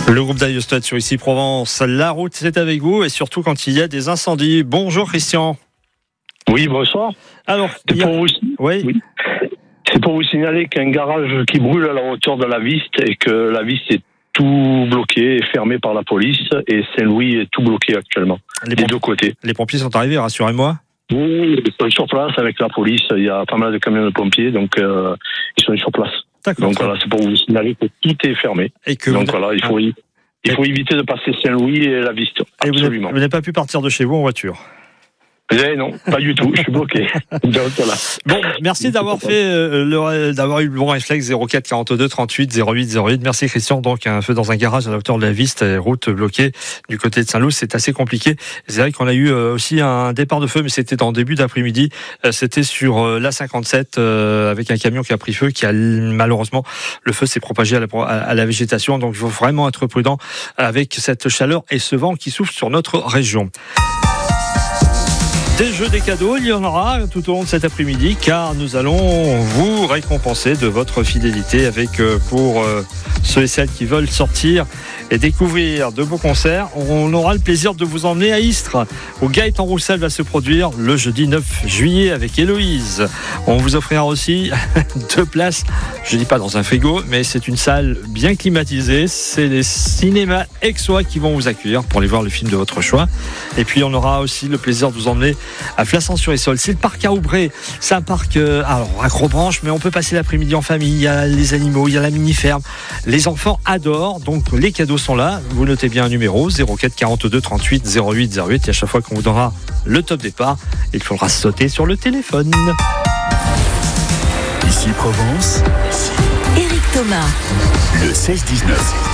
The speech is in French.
Le groupe d'Aïostat sur Ici Provence, la route c'est avec vous et surtout quand il y a des incendies. Bonjour Christian. Oui, bonsoir. Alors, oui. C'est pour vous signaler qu'il y a un garage qui brûle à la hauteur de la Viste et que la Viste est tout bloqué et fermé par la police et Saint-Louis est tout bloqué actuellement, des deux côtés. Les pompiers sont arrivés, rassurez-moi. Oui, ils sont sur place avec la police, il y a pas mal de camions de pompiers, donc ils sont sur place. D'accord. Donc voilà, c'est pour vous signaler que tout est fermé. Et que donc voilà, il faut éviter de passer Saint-Louis et la Viste. Absolument. Vous n'avez pas pu partir de chez vous en voiture? Non, pas du tout. Je suis bloqué. Donc, voilà. Bon, merci d'avoir d'avoir eu le bon réflexe. 04 42 38 08 08. Merci Christian. Donc un feu dans un garage à la hauteur de la Viste, route bloquée du côté de Saint-Loup, c'est assez compliqué. C'est vrai qu'on a eu aussi un départ de feu, mais c'était en début d'après-midi. C'était sur la 57 avec un camion qui a pris feu, qui a malheureusement le feu s'est propagé à la végétation. Donc il faut vraiment être prudent avec cette chaleur et ce vent qui souffle sur notre région. Des jeux, des cadeaux, il y en aura tout au long de cet après-midi car nous allons vous récompenser de votre fidélité avec pour ceux et celles qui veulent sortir et découvrir de beaux concerts. On aura le plaisir de vous emmener à Istres où Gaëtan Roussel va se produire le jeudi 9 juillet avec Héloïse. On vous offrira aussi 2 places, je dis pas dans un frigo, mais c'est une salle bien climatisée. C'est les cinémas Aixois qui vont vous accueillir pour aller voir le film de votre choix. Et puis on aura aussi le plaisir de vous emmener à Flassan-sur-Essole. C'est le parc à Aubray. C'est un parc à gros branches, mais on peut passer l'après-midi en famille. Il y a les animaux, il y a la mini-ferme. Les enfants adorent, donc les cadeaux sont là. Vous notez bien un numéro 04 42 38 08 08 et à chaque fois qu'on vous donnera le top départ, il faudra sauter sur le téléphone. Ici Provence, Éric Thomas, le 16-19.